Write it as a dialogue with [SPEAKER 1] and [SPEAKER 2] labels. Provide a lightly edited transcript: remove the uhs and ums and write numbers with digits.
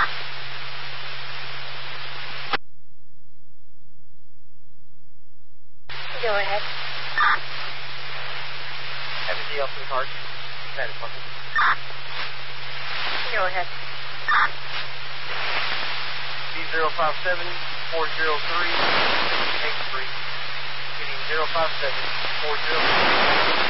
[SPEAKER 1] Go ahead.
[SPEAKER 2] Have a deal for the card. That is one.
[SPEAKER 1] Go ahead.
[SPEAKER 2] B057-403-83. Getting 057-403.